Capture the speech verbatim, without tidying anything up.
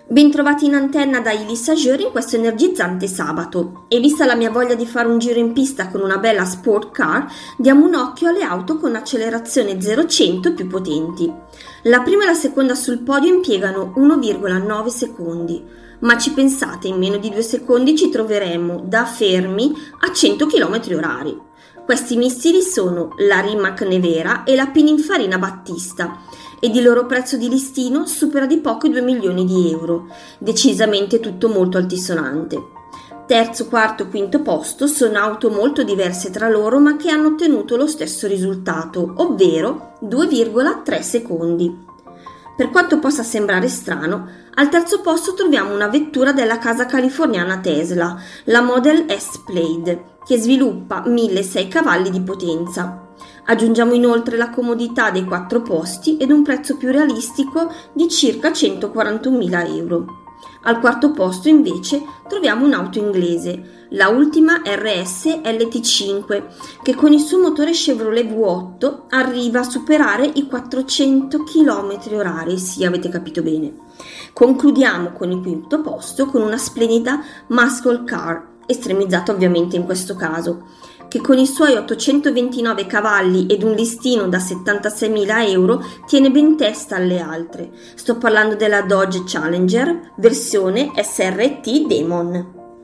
Bentrovati in antenna da Elisa Jeur in questo energizzante sabato. E vista la mia voglia di fare un giro in pista con una bella sport car, diamo un occhio alle auto con accelerazione zero a cento più potenti. La prima e la seconda sul podio impiegano uno virgola nove secondi, ma ci pensate, in meno di due secondi ci troveremo da fermi a cento chilometri orari. Questi missili sono la Rimac Nevera e la Pininfarina Battista, ed il loro prezzo di listino supera di poco i due milioni di euro, decisamente tutto molto altisonante. Terzo, quarto e quinto posto sono auto molto diverse tra loro ma che hanno ottenuto lo stesso risultato, ovvero due virgola tre secondi. Per quanto possa sembrare strano, al terzo posto troviamo una vettura della casa californiana Tesla, la Model S Plaid, che sviluppa milleseicento cavalli di potenza. Aggiungiamo inoltre la comodità dei quattro posti ed un prezzo più realistico di circa centoquarantunomila euro. Al quarto posto invece troviamo un'auto inglese, la Ultima R S L T cinque, che con il suo motore Chevrolet V otto arriva a superare i quattrocento chilometri orari, sì, avete capito bene. Concludiamo con il quinto posto con una splendida muscle car, estremizzata ovviamente in questo caso, che con i suoi ottocentoventinove cavalli ed un listino da settantaseimila euro tiene ben testa alle altre. Sto parlando della Dodge Challenger versione S R T Demon.